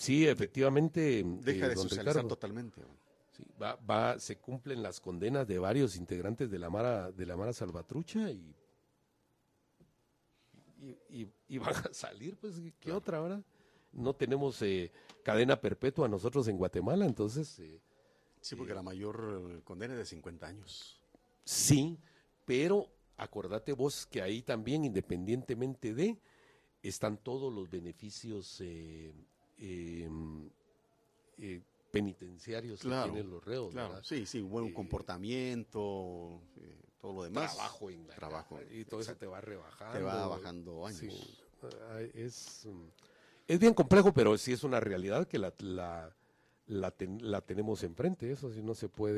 Sí, efectivamente. Deja de don socializar Ricardo. totalmente. Sí, se cumplen las condenas de varios integrantes de la Mara Salvatrucha y van a salir, pues, ¿qué Claro. otra hora? No tenemos cadena perpetua nosotros en Guatemala, entonces Sí, porque la mayor condena es de 50 años. sí, pero acordate vos que ahí también, independientemente están todos los beneficios eh, penitenciarios que Claro, tienen los reos, claro. ¿verdad? Sí, buen comportamiento, todo lo demás. Trabajo en la Trabajo, y todo eso exacto. te va rebajando. Te va bajando años. Sí, es bien complejo, pero sí es una realidad que la tenemos enfrente. Eso sí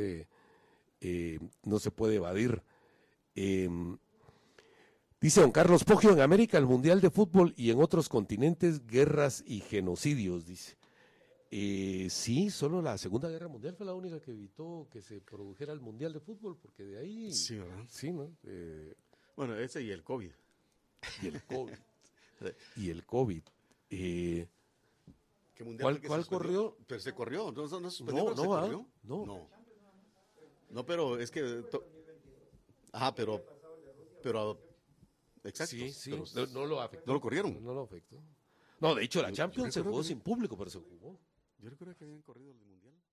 no se puede evadir. Eh, Dice don Carlos Poggio, en América el Mundial de Fútbol y en otros continentes guerras y genocidios, dice. Sí, solo la Segunda Guerra Mundial fue la única que evitó que se produjera el Mundial de Fútbol, porque de ahí... Sí, ¿verdad? Sí, ¿no? Bueno, ese y el COVID. Y el COVID. Y el COVID. ¿Qué mundial fue que ¿Cuál se suspendió? corrió? Pero se corrió, no se suspendió, No, pero se no, corrió. no. No, pero es que... Ajá, pero... Exacto. Sí, sí, Pero no lo afectó. ¿no lo corrieron? No lo afectó. No, de hecho la Yo Champions se recuerdo jugó que- sin público, pero se jugó. Yo recuerdo que habían corrido el mundial.